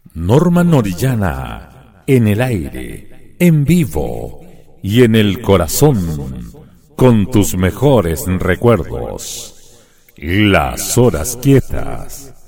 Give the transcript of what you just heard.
Norma Orellana, en el aire, en vivo y en el corazón, con tus mejores recuerdos. Las horas quietas.